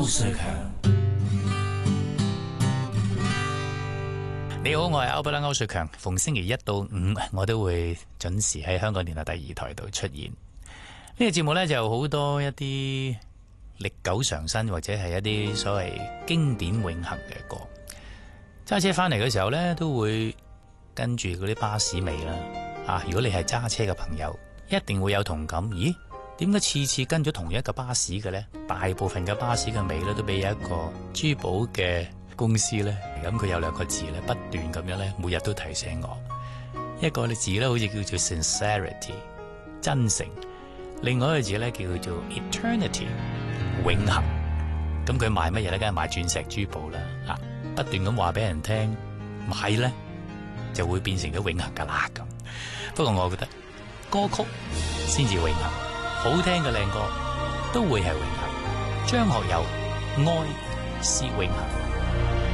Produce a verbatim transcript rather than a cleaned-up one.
瑞強。你好，我係歐不拉歐瑞強。逢星期一到五，我都會準時喺香港電台第二台度出現。呢、這個節目呢，就好多一啲歷久常新或者係一啲所謂經典永恆嘅歌。揸車翻嚟嘅時候呢，都會跟住嗰啲巴士尾啦。啊，如果你係揸車嘅朋友，一定會有同感。咦？點解次次跟咗同一個巴士嘅呢？大部分嘅巴士嘅尾呢，都俾一個珠寶嘅公司呢，咁佢有兩個字呢，不斷咁樣呢，每日都提醒我。一個字呢，好似叫做 sincerity 真誠，另外一個字呢，叫做 eternity 永恆。咁佢賣乜嘢呢？梗係賣鑽石珠寶啦。啊，不斷咁話俾人聽，買呢就會變成咗永恆噶啦咁。不過我覺得歌曲先至永恆，好聽嘅靚歌都會係永恆。張學友愛是永恆。